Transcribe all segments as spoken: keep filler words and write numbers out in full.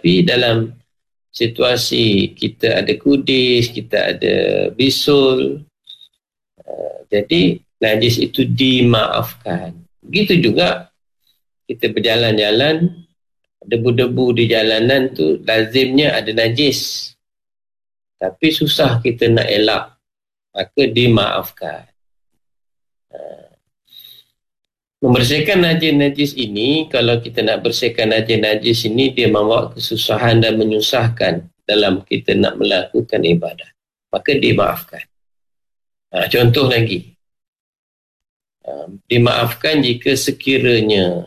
Tetapi dalam situasi kita ada kudis, kita ada bisul, uh, jadi najis itu dimaafkan. Begitu juga kita berjalan-jalan, debu-debu di jalanan tu lazimnya ada najis, tapi susah kita nak elak, maka dimaafkan. Membersihkan najis-najis ini, kalau kita nak bersihkan najis-najis ini, dia membawa kesusahan dan menyusahkan dalam kita nak melakukan ibadah, maka dimaafkan. Ha, contoh lagi, ha, dimaafkan jika sekiranya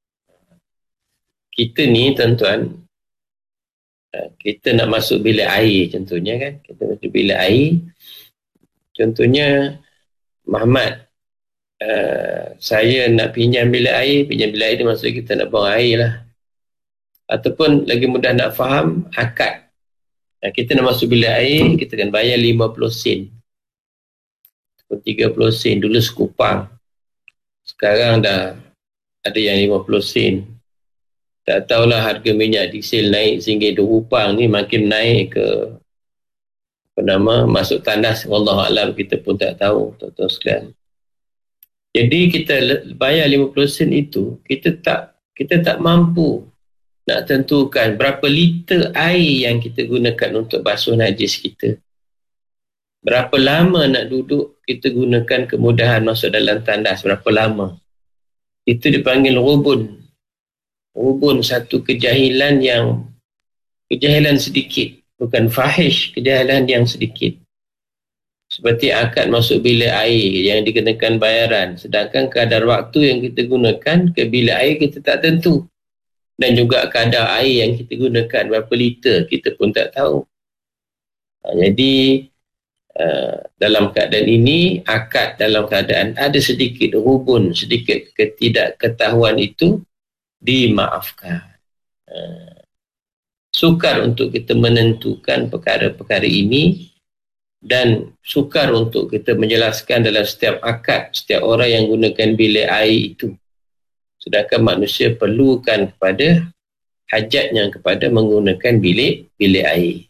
kita ni tuan-tuan, kita nak masuk bilik air contohnya kan, kita masuk bilik air, contohnya Muhammad, uh, saya nak pinjam bilik air, pinjam bilik air dia maksud kita nak buang air lah. Ataupun lagi mudah nak faham, akad. Nah, kita nak masuk bilik air, kita akan bayar lima puluh sen ataupun tiga puluh sen, dulu sekupang, sekarang dah ada yang lima puluh sen. Tak tahulah harga minyak diesel naik sehingga dua upang ni makin naik ke apa nama, masuk tandas, wallahualam, kita pun tak tahu tuan-tuan sekalian. Jadi kita bayar lima puluh sen itu, kita tak kita tak mampu nak tentukan berapa liter air yang kita gunakan untuk basuh najis kita. Berapa lama nak duduk kita gunakan kemudahan masuk dalam tandas, berapa lama. Itu dipanggil rubun. Rubun satu kejahilan yang kejahilan sedikit, bukan fahish, kejahilan yang sedikit. Seperti akad masuk bilik air yang dikenakan bayaran, sedangkan kadar waktu yang kita gunakan ke bilik air kita tak tentu, dan juga kadar air yang kita gunakan berapa liter kita pun tak tahu. Jadi uh, dalam keadaan ini, akad dalam keadaan ada sedikit rubun, sedikit ketidakketahuan itu dimaafkan. Uh, sukar untuk kita menentukan perkara-perkara ini, dan sukar untuk kita menjelaskan dalam setiap akad setiap orang yang gunakan bilik air itu, sedangkan manusia perlukan kepada hajatnya kepada menggunakan bilik bilik air.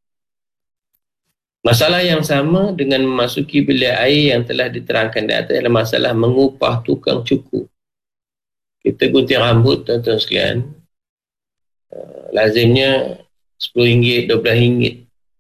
Masalah yang sama dengan memasuki bilik air yang telah diterangkan di atas adalah masalah mengupah tukang cukur. Kita gunting rambut tuan-tuan sekalian, uh, lazimnya sepuluh ringgit, dua belas ringgit.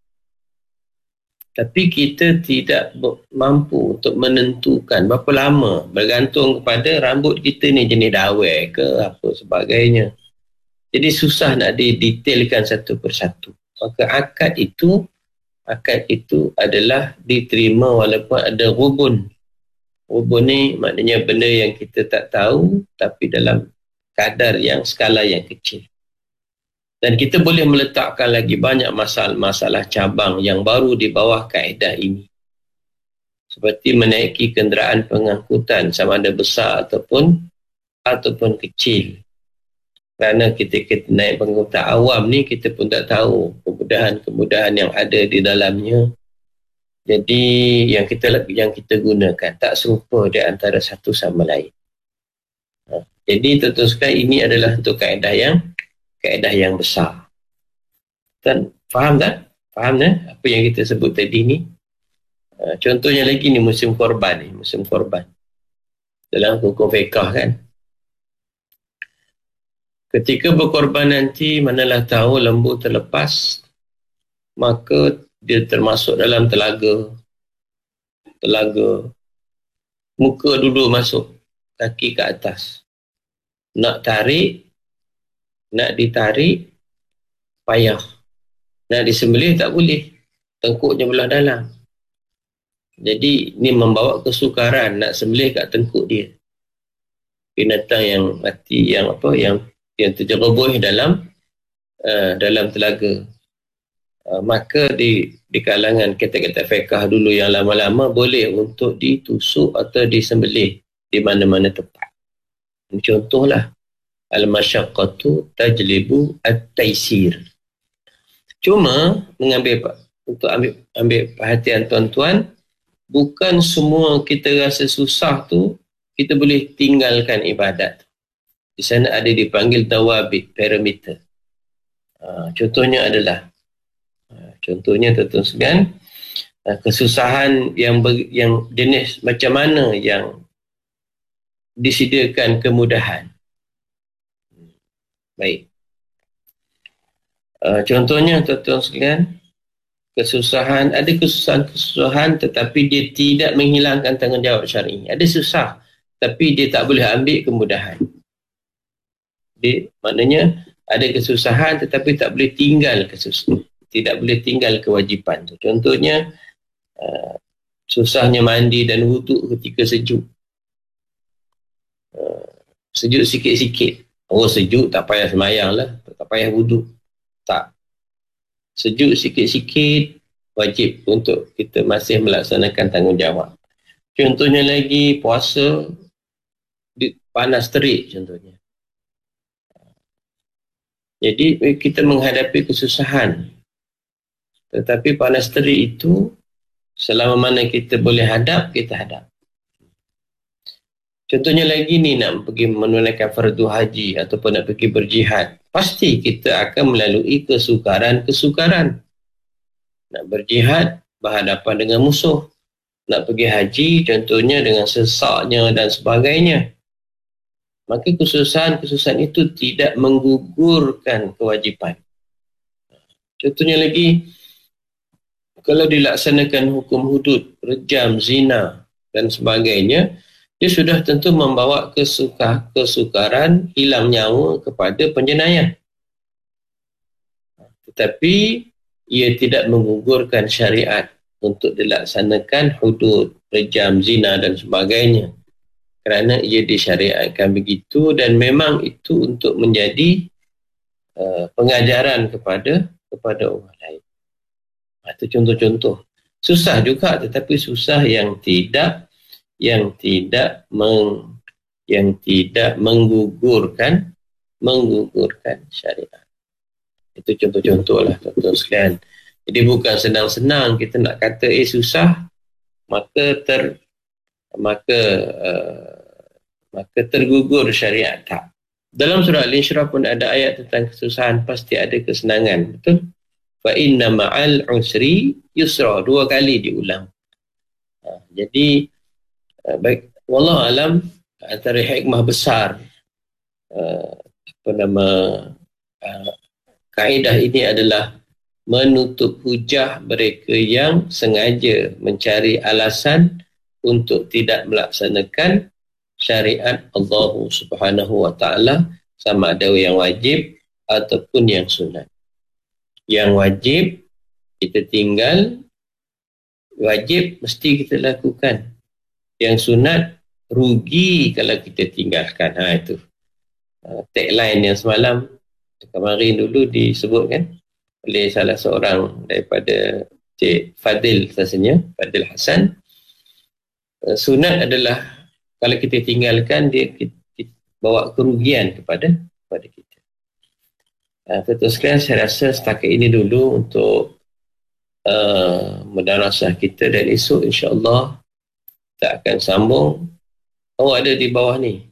Tapi kita tidak mampu untuk menentukan berapa lama, bergantung kepada rambut kita ni jenis dawai ke apa sebagainya. Jadi susah nak didetailkan satu persatu. Maka akad itu, akad itu adalah diterima walaupun ada rubun. Rubun ni maknanya benda yang kita tak tahu, tapi dalam kadar yang skala yang kecil. Dan kita boleh meletakkan lagi banyak masalah-masalah cabang yang baru di bawah kaedah ini. Seperti menaiki kenderaan pengangkutan sama ada besar ataupun ataupun kecil. Kerana kita, kita naik pengangkutan awam ni, kita pun tak tahu kemudahan-kemudahan yang ada di dalamnya. Jadi yang kita yang kita gunakan tak serupa di antara satu sama lain. Ha, jadi tuan-tuan sekalian, ini adalah untuk kaedah yang kaedah yang besar. Dan faham tak? Faham tak apa yang kita sebut tadi ni? Ha, contohnya lagi ni musim korban ni, musim korban. Dalam hukum fiqah kan. Ketika berkorban nanti, manalah tahu lembu terlepas, maka dia termasuk dalam telaga. Telaga. Muka dulu masuk, kaki ke atas. Nak tarik, nak ditarik, payah. Nak disembelih tak boleh. Tengkuknya belah dalam. Jadi, ini membawa kesukaran nak sembelih kat tengkuk dia. Binatang yang mati, yang apa, yang yang terjerubuh dalam uh, dalam telaga. Uh, maka di di kalangan kata-kata fiqh dulu yang lama-lama boleh untuk ditusuk atau disembelih di mana-mana tempat. Contohlah, al-masyaqqatu tajlibu at-taisir. Cuma mengambil untuk ambil ambil perhatian tuan-tuan, bukan semua kita rasa susah tu kita boleh tinggalkan ibadat. Di sana ada dipanggil dawabit, parameter. Uh, contohnya adalah uh, contohnya tuan-tuan sekalian, uh, kesusahan yang ber, yang jenis macam mana yang disediakan kemudahan. Baik. Uh, contohnya tuan-tuan sekalian, kesusahan, ada kesusahan-kesusahan tetapi dia tidak menghilangkan tanggungjawab syar'i. Ada susah tapi dia tak boleh ambil kemudahan. Dia, maknanya ada kesusahan tetapi tak boleh tinggal kesusahan, tidak boleh tinggal kewajipan. Contohnya uh, susahnya mandi dan wuduk ketika sejuk. Uh, sejuk sikit-sikit. Oh sejuk tak payah semayang lah, tak payah wuduk. Tak. Sejuk sikit-sikit wajib untuk kita masih melaksanakan tanggungjawab. Contohnya lagi puasa di panas terik contohnya. Jadi kita menghadapi kesusahan. Tetapi panas terik itu selama mana kita boleh hadap, kita hadap. Contohnya lagi ni nak pergi menunaikan fardu haji ataupun nak pergi berjihad. Pasti kita akan melalui kesukaran-kesukaran. Nak berjihad berhadapan dengan musuh. Nak pergi haji contohnya dengan sesaknya dan sebagainya. Maka kesusahan-kesusahan itu tidak menggugurkan kewajipan. Contohnya lagi, kalau dilaksanakan hukum hudud, rejam, zina dan sebagainya, dia sudah tentu membawa kesuka, kesukaran, hilang nyawa kepada penjenayah. Tetapi ia tidak menggugurkan syariat untuk dilaksanakan hudud, rejam, zina dan sebagainya. Kerana ia disyariatkan begitu dan memang itu untuk menjadi uh, pengajaran kepada kepada orang lain. Itu contoh-contoh. Susah juga tetapi susah yang tidak yang tidak meng, yang tidak menggugurkan menggugurkan syariat. Itu contoh-contoh lah tuan-tuan sekalian. Jadi bukan senang-senang kita nak kata eh susah maka ter maka uh, maka tergugur syariat. Tak. Dalam surah Al-Insyirah pun ada ayat tentang kesusahan pasti ada kesenangan. Betul? Fa inna ma'al usri yusra. Dua kali diulang. Ha, jadi uh, baik wallahu alam antara hikmah besar uh, apa nama uh, kaedah ini adalah menutup hujah mereka yang sengaja mencari alasan untuk tidak melaksanakan syariat Allah Subhanahu wa taala, sama ada yang wajib ataupun yang sunat. Yang wajib kita tinggal, wajib mesti kita lakukan. Yang sunat rugi kalau kita tinggalkan. Ha itu. Uh, tagline yang semalam kemarin dulu disebutkan oleh salah seorang daripada Cik Fadil rasanya, Fadil Hasan. Uh, sunat adalah kalau kita tinggalkan dia kita, kita bawa kerugian kepada kepada kita. Uh, Tuan-tuan sekalian, saya rasa setakat ini dulu untuk uh, madrasah kita dan esok insya-Allah kita akan sambung. Oh ada di bawah ni.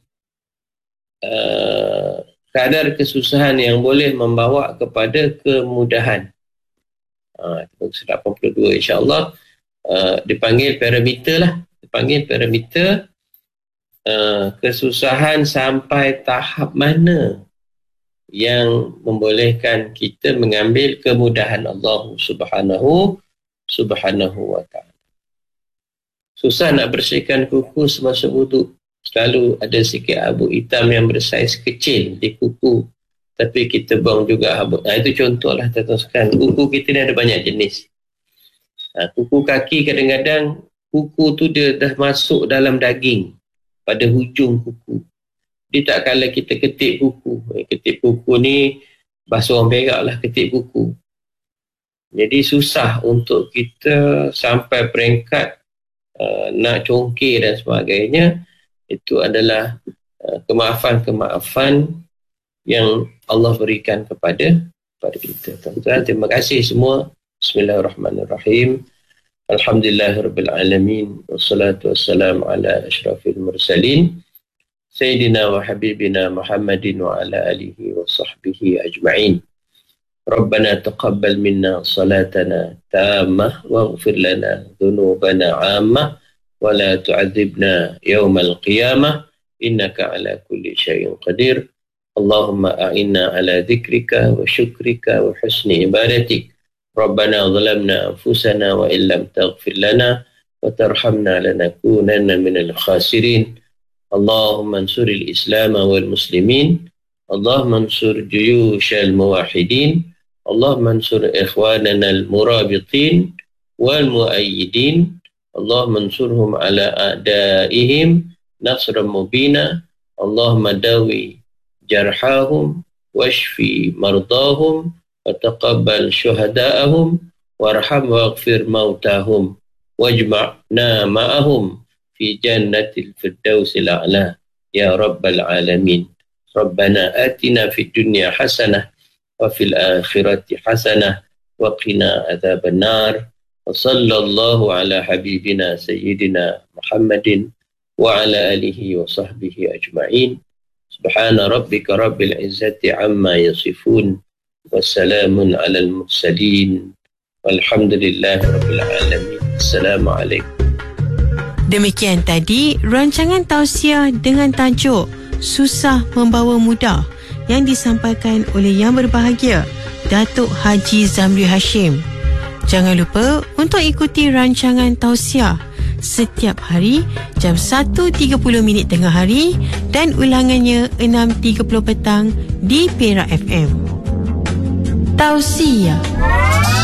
Uh, kadar kesusahan yang boleh membawa kepada kemudahan. Uh, lapan puluh dua insya-Allah uh, dipanggil parameter lah. Dipanggil parameter Uh, kesusahan sampai tahap mana yang membolehkan kita mengambil kemudahan Allah Subhanahu Subhanahu wa ta'ala. Susah nak bersihkan kuku semasa wuduk. Selalu ada sikit abu hitam yang bersaiz kecil di kuku. Tapi kita buang juga abu. Nah, itu contohlah tuan-tuan sekalian. Kuku kita ni ada banyak jenis. Nah, kuku kaki kadang-kadang kuku tu dia dah masuk dalam daging. Pada hujung kuku. Dia tak kala kita ketip kuku. Ketip kuku ni bahasa orang Perak lah ketip kuku. Jadi susah untuk kita sampai peringkat uh, nak congkir dan sebagainya. Itu adalah uh, kemaafan-kemaafan yang Allah berikan kepada kepada kita. Tuan-tuan, terima kasih semua. Bismillahirrahmanirrahim. Alhamdulillahirabbil alamin wassalatu wassalamu ala asyrafil mursalin sayyidina wa habibina Muhammadin wa ala alihi wa sahbihi ajma'in. Rabbana taqabbal minna salatana tammah waghfir lana dhunubana 'ammah wa la tu'adzibna yawmal qiyamah innaka ala kulli syai'in qadir. Allahumma a'inna ala dzikrika wa syukrika wa husni ibadatik. Rabbana zalamna anfusana wa illam taghfir lana wa tarhamna lanakunanna minal khasirin. Allahumma ansuril islam wal muslimin. Allahumma ansur juyushal muwahhidin. Allahumma ansur ikhwanana al-murabitin wal muayyidin. Allahumma ansurhum ala a'daihim nasran mubina. Allahumma dawi jarhahum washfi mardahum wa taqabbal syuhada'ahum warham waghfir mautahum wajma'na ma'ahum fi jannatil firdausil a'la ya rabbal alamin. Rabbana atina fid dunya hasanah wa fil akhirati hasanah wa qina adzaban nar. Wa sallallahu ala habibina sayyidina Muhammadin wa ala alihi wa sahbihi ajma'in. Subhana rabbika rabbil izzati amma yasifun. Wassalamun ala al-mursalin. Walhamdulillahi rabbil alamin. Assalamualaikum. Demikian tadi rancangan tausiah dengan tajuk Susah Membawa Mudah yang disampaikan oleh Yang Berbahagia Datuk Haji Zamri Hashim. Jangan lupa untuk ikuti rancangan tausiah setiap hari jam satu tiga puluh minit tengah hari dan ulangannya enam tiga puluh petang di Perak F M. Tausiah.